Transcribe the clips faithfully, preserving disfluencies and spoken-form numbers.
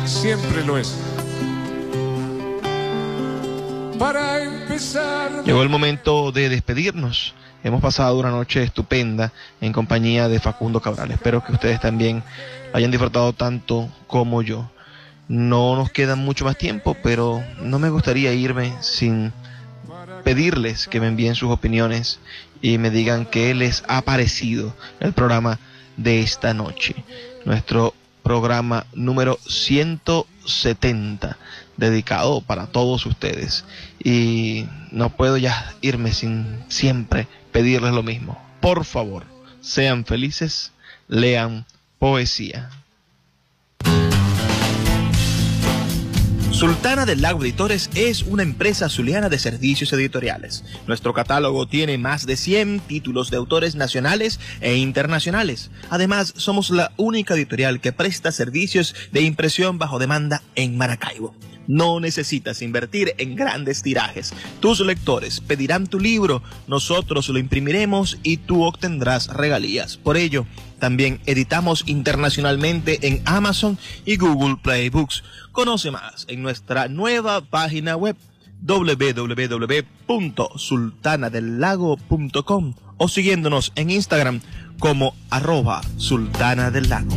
siempre lo es. Para empezar... Llegó el momento de despedirnos. Hemos pasado una noche estupenda en compañía de Facundo Cabral. Espero que ustedes también hayan disfrutado tanto como yo. No nos queda mucho más tiempo, pero no me gustaría irme sin pedirles que me envíen sus opiniones y me digan qué les ha parecido el programa de esta noche. Nuestro programa número ciento setenta, dedicado para todos ustedes. Y no puedo ya irme sin siempre pedirles lo mismo. Por favor, sean felices, lean poesía. Sultana del Lago Editores es una empresa zuliana de servicios editoriales. Nuestro catálogo tiene más de cien títulos de autores nacionales e internacionales. Además, somos la única editorial que presta servicios de impresión bajo demanda en Maracaibo. No necesitas invertir en grandes tirajes. Tus lectores pedirán tu libro, nosotros lo imprimiremos y tú obtendrás regalías. Por ello, también editamos internacionalmente en Amazon y Google Play Books. Conoce más en nuestra nueva página web doble u doble u doble u punto sultana del lago punto com o siguiéndonos en Instagram como arroba sultana del lago.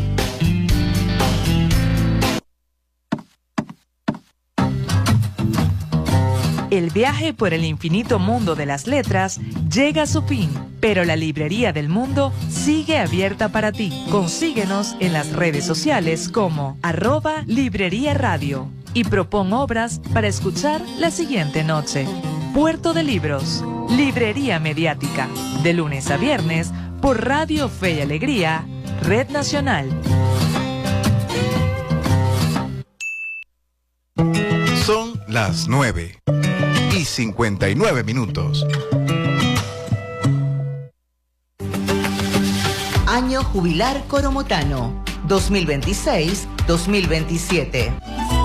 El viaje por el infinito mundo de las letras llega a su fin, pero la Librería del Mundo sigue abierta para ti. Consíguenos en las redes sociales como arroba Librería Radio y propon obras para escuchar la siguiente noche. Puerto de Libros, Librería Mediática, de lunes a viernes por Radio Fe y Alegría, Red Nacional. Son las nueve y cincuenta y nueve minutos. Año Jubilar Coromotano, dos mil veintiséis dos mil veintisiete.